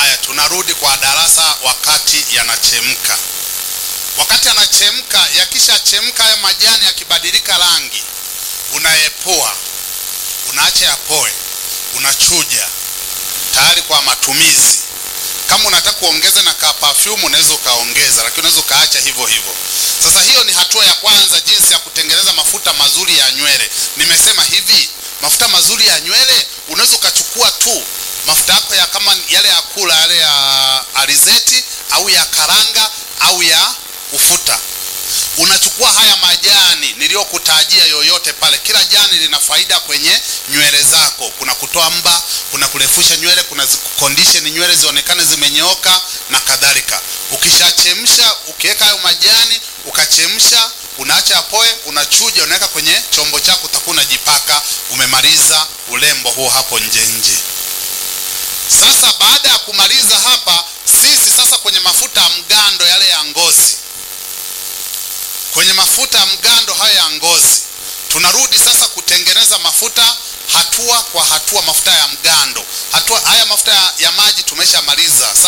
Haya, tunarudi kwa darasa wakati yanachemka. Wakati yanachemka, yakishachemka haya majani yakibadilika rangi, unayepoa, unaacha yapoe, unachuja tayari kwa matumizi. Kama unataka kuongeza na ka perfume unaweza ukaongeza, lakini unaweza ukaacha hivyo hivyo. Sasa hiyo ni hatua ya kwanza, jinsi ya kutengeneza mafuta mazuri ya nywele. Nimesema hivi, mafuta mazuri ya nywele unaweza ukachukua tu mafuta yako ya kama yale ya kula, yale ya alizeti au ya karanga au ya ufuta. Unachukua haya majani niliyokutajia yoyote pale. Kila jani lina faida kwenye nywele zako. Kuna kutoa mba, kuna kurefusha nywele, kuna condition nywele zionekane zimenyooka na kadhalika. Ukishachemsha, ukiweka hayo majani, ukachemsha, unaacha yapoe, unachuja, unaweka kwenye chombo chako, utakuwa unajipaka, umemaliza urembo huo hapo nje. Sasa baada ya kumaliza hapa, sisi sasa kwenye mafuta ya mgando yale ya ngozi. Kwenye mafuta ya mgando haya ya ngozi, tunarudi sasa kutengeneza mafuta hatua kwa hatua, mafuta ya mgando. Haya mafuta ya maji tumeshamaliza.